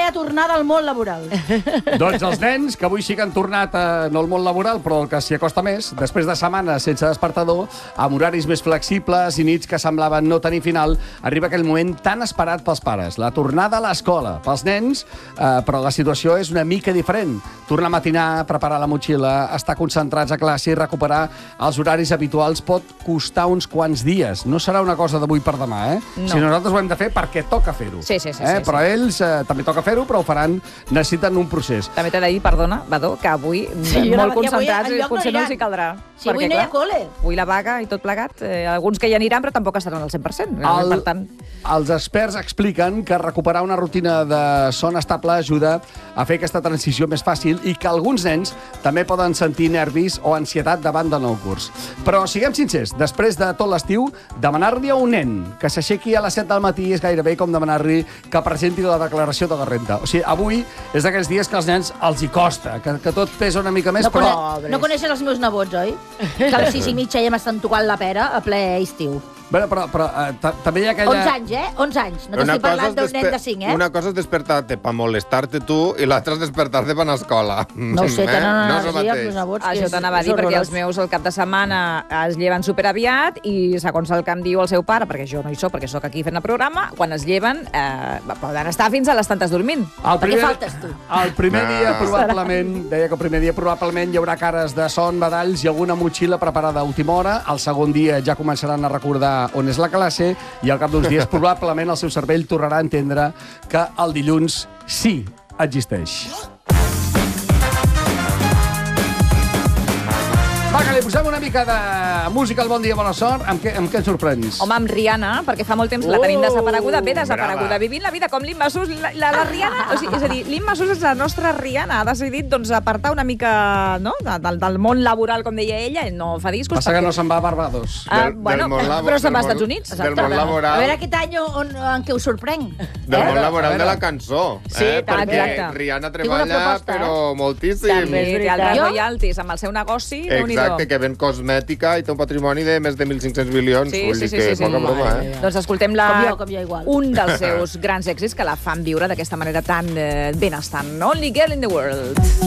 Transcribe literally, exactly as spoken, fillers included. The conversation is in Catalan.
primera tornada al món laboral. Doncs els nens, que avui sí que han tornat a, no al món laboral, però el que s'hi acosta més, després de setmanes sense despertador, amb horaris més flexibles i nits que semblaven no tenir final, arriba aquell moment tan esperat pels pares, la tornada a l'escola. Pels nens, eh, però la situació és una mica diferent. Tornar a matinar, preparar la motxilla, estar concentrats a classe i recuperar els horaris habituals pot costar uns quants dies. No serà una cosa d'avui per demà, eh? No. Si nosaltres ho hem de fer perquè toca fer-ho. Sí, sí, sí, eh? sí, Però sí. ells eh, també toca fer-ho, però ho faran, necessiten un procés. També t'he de dir, perdona, Badó, que avui Sí, molt avui concentrats i enlloc no potser no aniran. els hi caldrà. Si avui no hi ha col·le. Avui la vaga i tot plegat, eh, alguns que hi aniran però tampoc estaran al cent per cent. El, Per tant... Els experts expliquen que recuperar una rutina de son estable ajuda a fer aquesta transició més fàcil i que alguns nens també poden sentir nervis o ansietat davant del nou curs. Però siguem sincers, després de tot l'estiu, demanar-li a un nen que s'aixequi a les set del matí és gairebé com demanar-li que presenti la declaració de la renta. O sigui, avui és d'aquells dies que als nens els hi costa, que, que tot pesa una mica més, No, però... cone no coneixes els meus nebots, oi? Que a les sis i mitja ja m'estan tocant la pera a ple estiu. Bueno, però, però eh, també hi ha aquella... onze anys, eh? onze anys. No t'estic parlant d'un nen de cinc, eh? Una cosa és despertar-te per molestar-te tu i l'altra és despertar-te per anar a escola. No ho sé, Eh? tenen una és el energia els mateix. meus nebots. que Això és- t'anava a és dir, perquè horrorós. els meus al cap de setmana es lleven superaviat i, segons el que em diu el seu pare, perquè jo no hi soc, perquè sóc aquí fent el programa, quan es lleven eh, poden estar fins a les tantes dormint. El Per què faltes, tu? El primer No. dia, probablement, deia que el primer dia probablement hi haurà cares de son, badalls i alguna motxilla preparada a última hora. El segon dia ja començaran a recordar on és la classe i al cap d'uns dies probablement el seu cervell tornarà a entendre que el dilluns sí existeix. Va, que li posem una mica de música al Bon Dia, Bona Sort. Amb què, amb què ens sorprens? Home, amb Rihanna, perquè fa molt temps la tenim Oh, desapareguda, bé desapareguda, brava. vivint la vida com l'Imma Sus. La, la, la Rihanna, o sigui, és a dir, l'Imma Sus és la nostra Rihanna, ha decidit doncs, apartar una mica no, del, del món laboral, com deia ella, no fa discos. Passa que perquè- no se'n va a Barbados. Ah, Del- bueno, del món labo- però se'n va del als Estats món- Units. del món laboral. A veure aquest any on, en què us sorprenc. Del Eh? món A laboral veure. de la cançó. Sí, eh? tant, Perquè exacte. Rihanna Tinc una treballa, proposta, eh? però moltíssim. També té veritat. altres Jo? royalties amb el seu negoci, Déu-n'hi-do. Exacte, que ven cosmètica i té un patrimoni de més de mil cinc-cents milions. Sí, Vull sí, dir sí, que sí, és sí. poca broma, Mare eh? meva. Doncs escoltem la... Com jo, com jo igual. Un dels seus grans èxits que la fan viure d'aquesta manera tan eh, benestant. Only Girl in the World.